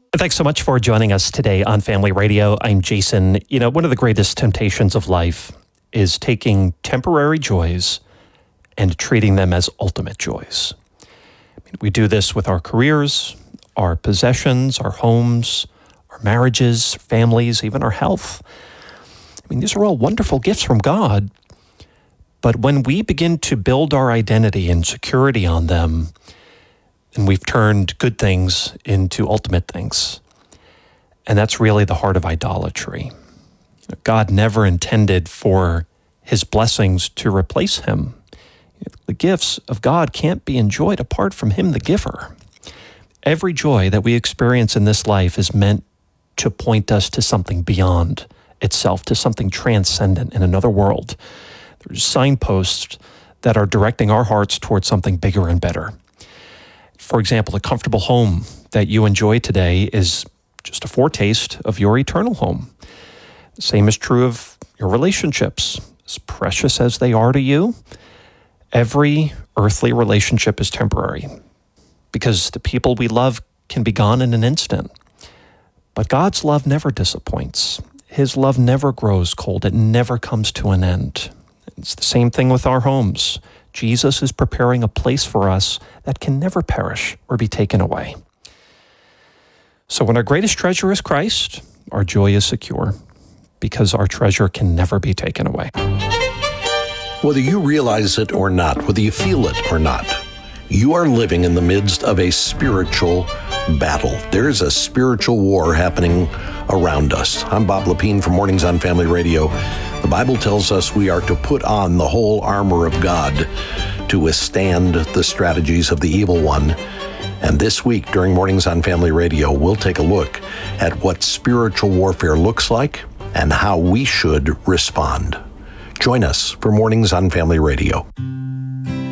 Thanks so much for joining us today on Family Radio. I'm Jason. One of the greatest temptations of life is taking temporary joys and treating them as ultimate joys. We do this with our careers, our possessions, our homes, our marriages, families, even our health. These are all wonderful gifts from God. But when we begin to build our identity and security on them, and we've turned good things into ultimate things. And that's really the heart of idolatry. God never intended for his blessings to replace him. The gifts of God can't be enjoyed apart from him, the giver. Every joy that we experience in this life is meant to point us to something beyond itself, to something transcendent in another world. There's signposts that are directing our hearts towards something bigger and better. For example, a comfortable home that you enjoy today is just a foretaste of your eternal home. The same is true of your relationships. As precious as they are to you, every earthly relationship is temporary because the people we love can be gone in an instant. But God's love never disappoints. His love never grows cold. It never comes to an end. It's the same thing with our homes. Jesus is preparing a place for us that can never perish or be taken away. So when our greatest treasure is Christ, our joy is secure because our treasure can never be taken away. Whether you realize it or not, whether you feel it or not, you are living in the midst of a spiritual battle. There is a spiritual war happening around us. I'm Bob Lepine from Mornings on Family Radio. The Bible tells us we are to put on the whole armor of God to withstand the strategies of the evil one. And this week during Mornings on Family Radio, we'll take a look at what spiritual warfare looks like and how we should respond. Join us for Mornings on Family Radio.